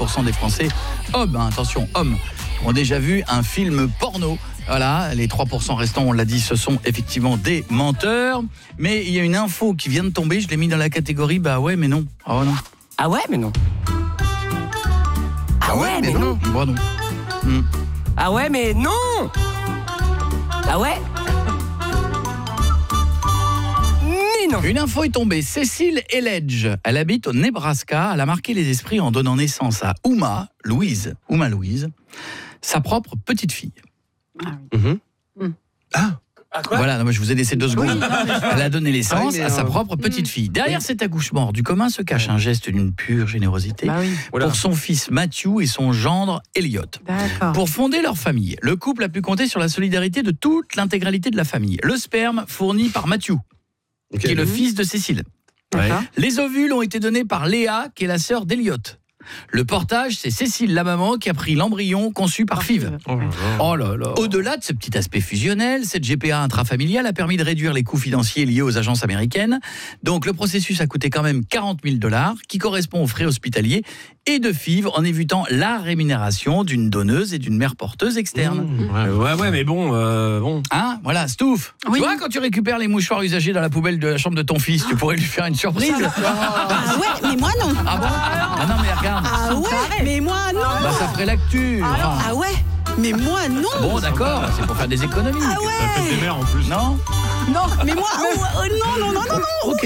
60% des Français, hommes, attention, hommes, ont déjà vu un film porno. Voilà, les 3% restants, on l'a dit, ce sont effectivement des menteurs. Mais il y a une info qui vient de tomber, je l'ai mis dans la catégorie, bah ouais, mais non. Oh non. Ah ouais, mais non. Ah ouais, mais non. Bon, non. Ah ouais, mais non. Ah ouais. Mais non. Une info est tombée. Cécile Eledge, elle habite au Nebraska. Elle a marqué les esprits en donnant naissance à Uma Louise, sa propre petite fille. Quoi ? Voilà, non, je vous ai laissé 2 secondes. Elle a donné naissance à sa propre petite fille. Derrière cet accouchement hors du commun se cache un geste d'une pure générosité pour son fils Matthew et son gendre Elliot. D'accord. Pour fonder leur famille, le couple a pu compter sur la solidarité de toute l'intégralité de la famille. Le sperme fourni par Matthew, qui est le fils de Cécile. D'accord. Les ovules ont été donnés par Léa, qui est la sœur d'Elliot. Le portage, c'est Cécile, la maman, qui a pris l'embryon conçu par Fiv. Oh là là. Au-delà de ce petit aspect fusionnel, cette GPA intrafamiliale a permis de réduire les coûts financiers liés aux agences américaines. Donc le processus a coûté quand même 40 000 $, qui correspond aux frais hospitaliers et de Fiv, en évitant la rémunération d'une donneuse et d'une mère porteuse externe. Ouais, mais bon. Hein, voilà, Stouff. Oui. Tu vois, quand tu récupères les mouchoirs usagés dans la poubelle de la chambre de ton fils, tu pourrais lui faire une surprise. Ah ouais, mais moi non. Ah bon ? Ah non, mais regarde. Ah ouais, mais moi non. Bah ça ferait l'actu. Enfin, Ah ouais, mais moi non. bon, d'accord, c'est pour faire des économies. Ah ouais. Ça fait des mères en plus. Non ? Non, mais moi non. Ok.